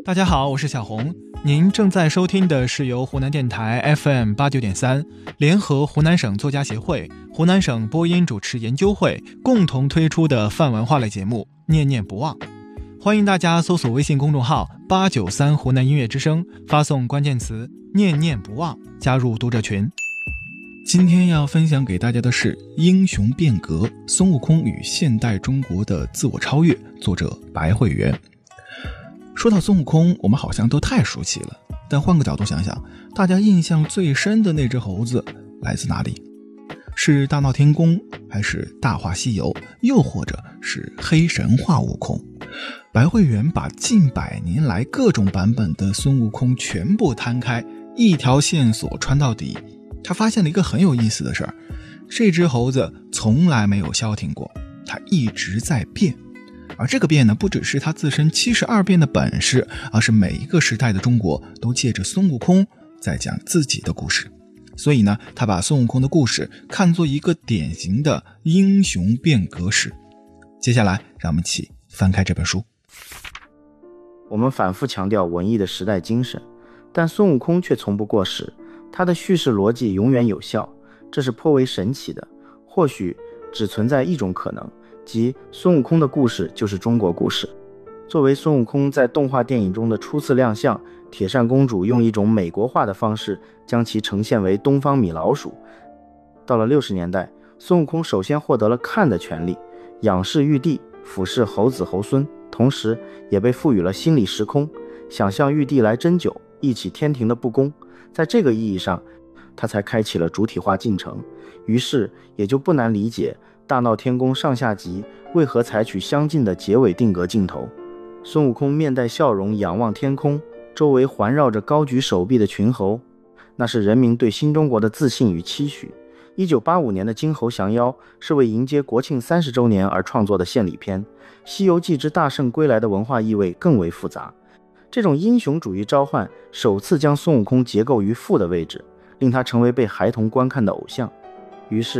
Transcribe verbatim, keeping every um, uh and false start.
大家好，我是小红，您正在收听的是由湖南电台 F M 八九点三联合湖南省作家协会、湖南省播音主持研究会共同推出的泛文化类节目《念念不忘》。欢迎大家搜索微信公众号八九三湖南音乐之声，发送关键词念念不忘，加入读者群。 今天要分享给大家的是《英雄变革：孙悟空与现代中国的自我超越》，作者白慧媛。说到孙悟空，我们好像都太熟悉了，但换个角度想想，大家印象最深的那只猴子来自哪里？是大闹天宫，还是大话西游，又或者是黑神话悟空？白慧媛把近百年来各种版本的孙悟空全部摊开，一条线索穿到底。他发现了一个很有意思的事儿，这只猴子从来没有消停过，它一直在变。而这个变呢，不只是他自身七十二变的本事，而是每一个时代的中国都借着孙悟空在讲自己的故事。所以呢，他把孙悟空的故事看作一个典型的英雄变革史。接下来让我们一起翻开这本书。 我们反复强调文艺的时代精神，但孙悟空却从不过时，他的叙事逻辑永远有效，这是颇为神奇的。或许只存在一种可能，即孙悟空的故事就是中国故事。作为孙悟空在动画电影中的初次亮相，铁扇公主用一种美国化的方式将其呈现为东方米老鼠。到了六十年代，孙悟空首先获得了看的权利，仰视玉帝，俯视猴子猴孙，同时也被赋予了心理时空，想向玉帝来针灸，忆起天庭的不公。在这个意义上，他才开启了主体化进程，于是也就不难理解大闹天宫上下集为何采取相近的结尾定格镜头。孙悟空面带笑容仰望天空，周围环绕着高举手臂的群猴，那是人民对新中国的自信与期许。一九八五年的金猴降妖是为迎接国庆三十周年而创作的献礼片，西游记之大圣归来的文化意味更为复杂。这种英雄主义召唤首次将孙悟空结构于父的位置，令他成为被孩童观看的偶像。于是